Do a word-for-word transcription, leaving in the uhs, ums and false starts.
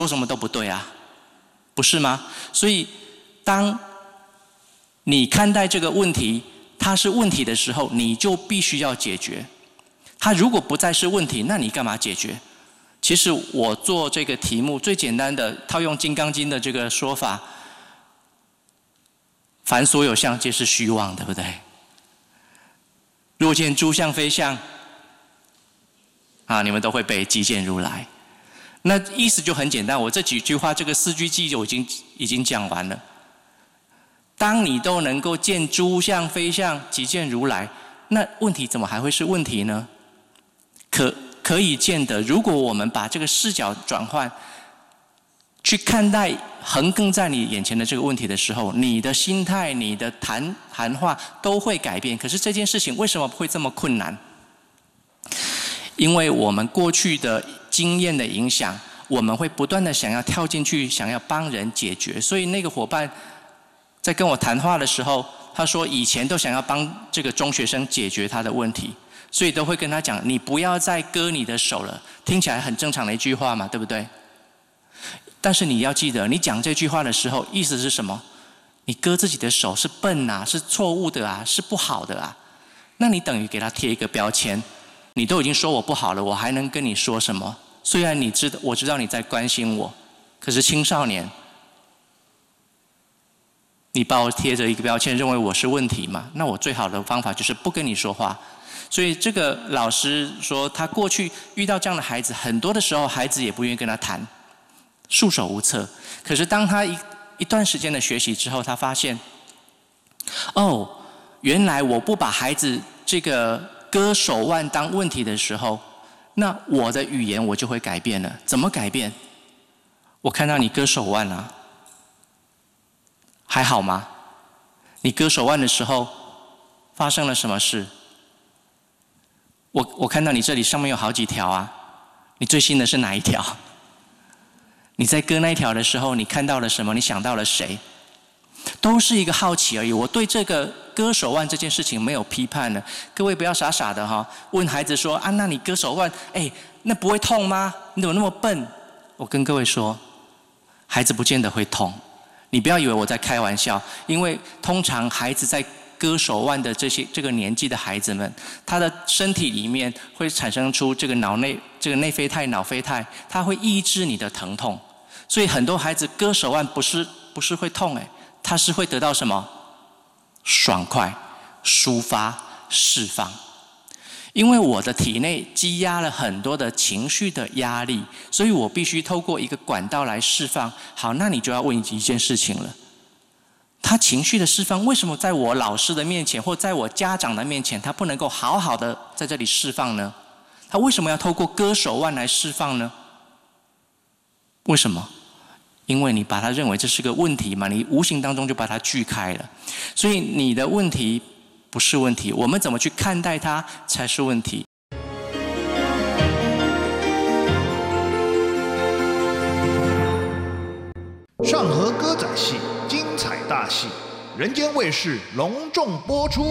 说什么都不对啊，不是吗？所以当你看待这个问题它是问题的时候，你就必须要解决。它如果不再是问题，那你干嘛解决？其实我做这个题目最简单的套用《金刚经》的这个说法，凡所有相皆是虚妄，对不对？若见诸相非相，啊，你们都会背即见如来。那意思就很简单，我这几句话，这个四句偈就已经已经讲完了。当你都能够见诸相非相，即见如来，那问题怎么还会是问题呢？可可以见得，如果我们把这个视角转换，去看待横亘在你眼前的这个问题的时候，你的心态、你的谈谈话都会改变。可是这件事情为什么会这么困难？因为我们过去的经验的影响，我们会不断的想要跳进去，想要帮人解决。所以那个伙伴在跟我谈话的时候，他说以前都想要帮这个中学生解决他的问题，所以都会跟他讲，你不要再割你的手了。听起来很正常的一句话嘛，对不对？但是你要记得，你讲这句话的时候，意思是什么？你割自己的手是笨啊，是错误的啊，是不好的啊。那你等于给他贴一个标签，你都已经说我不好了，我还能跟你说什么？虽然你知道，我知道你在关心我，可是青少年，你把我贴着一个标签，认为我是问题嘛？那我最好的方法就是不跟你说话。所以这个老师说，他过去遇到这样的孩子，很多的时候孩子也不愿意跟他谈，束手无策。可是当他一一段时间的学习之后，他发现，哦，原来我不把孩子这个割手腕当问题的时候，那我的语言我就会改变了。怎么改变？我看到你割手腕啊，还好吗？你割手腕的时候发生了什么事？我我看到你这里上面有好几条啊，你最新的是哪一条？你在割那一条的时候，你看到了什么？你想到了谁？都是一个好奇而已。我对这个割手腕这件事情没有批判的。各位不要傻傻的哈，问孩子说啊，那你割手腕，哎，那不会痛吗？你怎么那么笨？我跟各位说，孩子不见得会痛。你不要以为我在开玩笑，因为通常孩子在割手腕的这些这个年纪的孩子们，他的身体里面会产生出这个脑内这个内啡肽、脑啡肽，它会抑制你的疼痛。所以很多孩子割手腕不是不是会痛哎，他是会得到什么？爽快、抒发、释放。因为我的体内积压了很多的情绪的压力，所以我必须透过一个管道来释放。好，那你就要问一件事情了。他情绪的释放，为什么在我老师的面前或在我家长的面前，他不能够好好的在这里释放呢？他为什么要透过割手腕来释放呢？为什么？因为你把它认为这是个问题嘛，你无形当中就把它锯开了。所以你的问题不是问题，我们怎么去看待它才是问题。 上河歌仔戏精彩大戏，人间卫视隆重播出。